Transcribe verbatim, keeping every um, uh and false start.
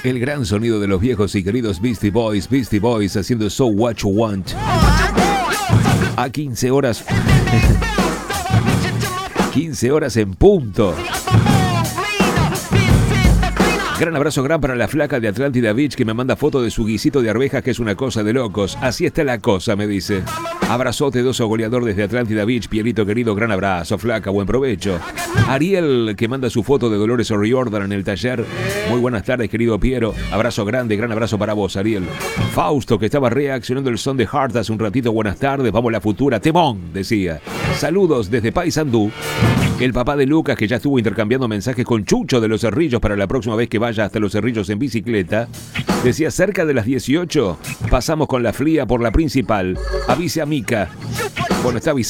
El gran sonido de los viejos y queridos Beastie Boys, Beastie Boys haciendo So What You Want. A quince horas. quince horas en punto. Gran abrazo gran para la flaca de Atlántida Beach que me manda foto de su guisito de arvejas que es una cosa de locos. Así está la cosa, me dice. Abrazote, doso goleador desde Atlántida Beach. Pierito querido, gran abrazo, flaca, buen provecho. Ariel que manda su foto de Dolores O'Riordan en el taller. Muy buenas tardes, querido Piero. Abrazo grande, gran abrazo para vos, Ariel. Fausto que estaba reaccionando el son de Heart hace un ratito. Buenas tardes, vamos a la futura. Temón, decía. Saludos desde Paysandú. El papá de Lucas que ya estuvo intercambiando mensajes con Chucho de Los Cerrillos para la próxima vez que vaya hasta Los Cerrillos en bicicleta. Decía cerca de las dieciocho pasamos con la fría por la principal. Avise a Mica. Bueno, está avisado.